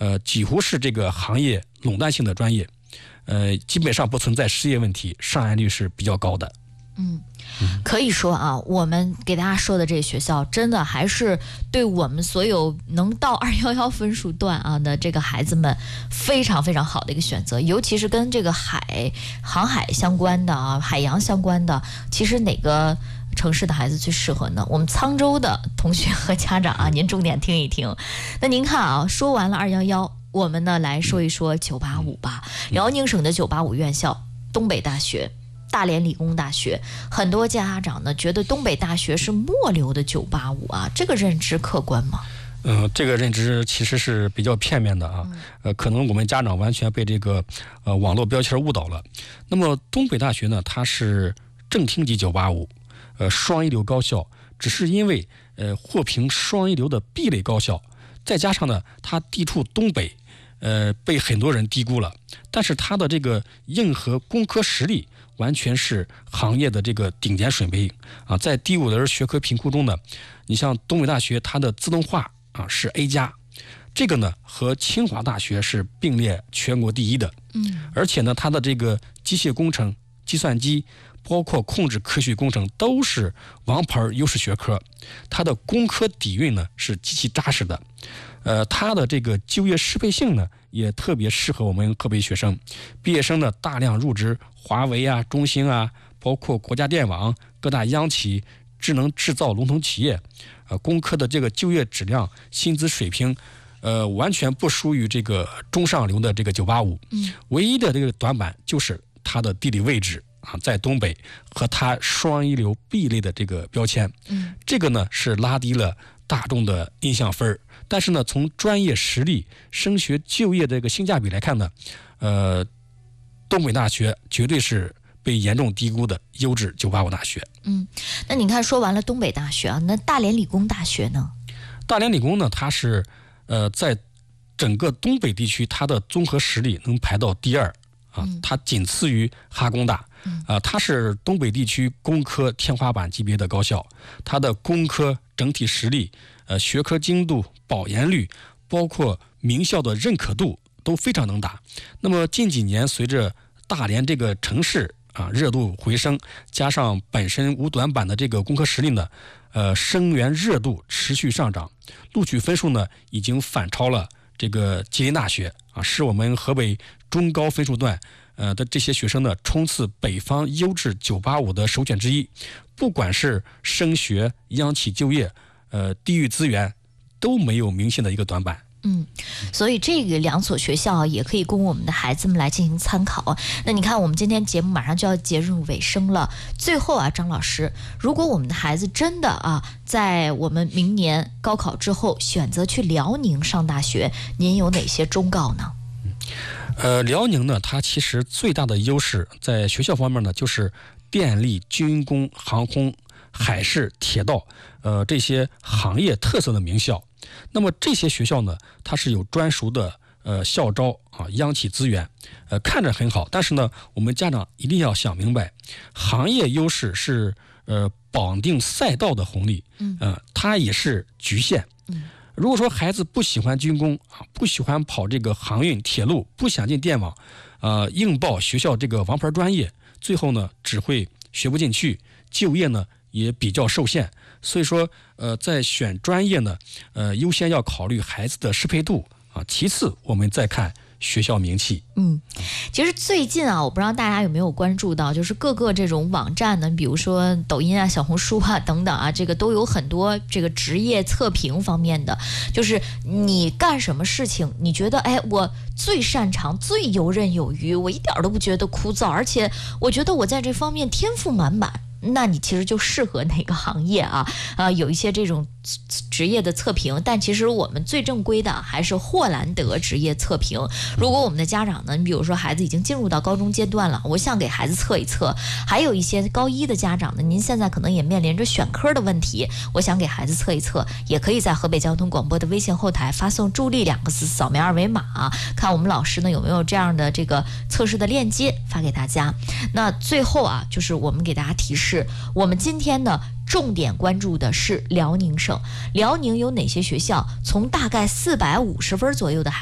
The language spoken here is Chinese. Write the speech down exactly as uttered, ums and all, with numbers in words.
呃，几乎是这个行业垄断性的专业，呃，基本上不存在失业问题，上岸率是比较高的。 嗯，可以说啊，我们给大家说的这个学校，真的还是对我们所有能到二一一分数段啊的这个孩子们非常非常好的一个选择，尤其是跟这个海航海相关的啊，海洋相关的，其实哪个城市的孩子最适合呢？我们沧州的同学和家长啊，您重点听一听。那您看啊，说完了二一一，我们呢来说一说九八五吧。辽宁省的九八五院校，东北大学、大连理工大学，很多家长呢觉得东北大学是末流的九八五啊，这个认知客观吗？ 嗯、呃，这个认知其实是比较片面的啊，呃，可能我们家长完全被这个呃网络标签误导了。那么东北大学呢，它是正厅级九八五，呃，双一流高校，只是因为呃获评双一流的 B 类高校，再加上呢，它地处东北，呃，被很多人低估了。但是它的这个硬核工科实力完全是行业的这个顶尖水平啊，在第五轮学科评估中呢，你像东北大学它的自动化啊是 A 加，这个呢和清华大学是并列全国第一的， 嗯， 而且呢它的这个机械工程、计算机，包括控制科学工程都是王牌优势学科，它的工科底蕴呢是极其扎实的，呃，它的这个就业适配性呢也特别适合我们河北学生，毕业生呢大量入职华为啊、中兴啊，包括国家电网、各大央企、智能制造龙头企业，呃，工科的这个就业质量、薪资水平，呃，完全不输于这个中上流的这个九八五， 嗯， 唯一的这个短板就是它的地理位置啊，在东北和它双一流 B 类的这个标签， 嗯， 这个呢是拉低了大众的印象分儿。但是呢，从专业实力、升学就业的这个性价比来看呢，呃，东北大学绝对是被严重低估的优质九八五大学。 嗯，那你看说完了东北大学啊，那大连理工大学呢？ 大连理工呢，它是呃在整个东北地区，它的综合实力能排到第二啊，它仅次于哈工大。啊，它是东北地区工科天花板级别的高校，它的工科整体实力、呃学科精度、保研率，包括名校的认可度都非常能打。那么近几年，随着大连这个城市啊热度回升，加上本身无短板的这个工科实力呢，呃生源热度持续上涨，录取分数呢已经反超了这个吉林大学啊，是我们河北中高分数段呃的这些学生呢冲刺北方优质九八五的首选之一。不管是升学、央企就业，呃地域资源都没有明显的一个短板。 嗯，所以这个两所学校也可以供我们的孩子们来进行参考。那你看，我们今天节目马上就要接入尾声了。最后啊，张老师，如果我们的孩子真的啊，在我们明年高考之后选择去辽宁上大学，您有哪些忠告呢？ 呃，辽宁呢，它其实最大的优势在学校方面呢，就是电力、军工、航空、海事、铁道，呃，这些行业特色的名校。那么这些学校呢，它是有专属的呃校招啊，央企资源，呃，看着很好，但是呢，我们家长一定要想明白，行业优势是呃绑定赛道的红利，嗯，呃，它也是局限。嗯，如果说孩子不喜欢军工啊，不喜欢跑这个航运、铁路，不想进电网，呃，硬报学校这个王牌专业，最后呢只会学不进去，就业呢也比较受限。所以说，呃，在选专业呢，呃，优先要考虑孩子的适配度啊，其次我们再看学校名气。 嗯，其实最近啊，我不知道大家有没有关注到，就是各个这种网站呢，比如说抖音啊、小红书啊等等啊，这个都有很多这个职业测评方面的，就是你干什么事情，你觉得哎，我最擅长、最游刃有余，我一点都不觉得枯燥，而且我觉得我在这方面天赋满满。那你其实就适合哪个行业啊？啊、呃，有一些这种职业的测评，但其实我们最正规的还是霍兰德职业测评。如果我们的家长呢，你比如说孩子已经进入到高中阶段了，我想给孩子测一测；还有一些高一的家长呢，您现在可能也面临着选科的问题，我想给孩子测一测，也可以在河北交通广播的微信后台发送“助力”两个字，扫描二维码、啊，看我们老师呢有没有这样的这个测试的链接发给大家。那最后啊，就是我们给大家提示。我们今天呢重点关注的是辽宁省，辽宁有哪些学校从大概四百五十分左右的孩子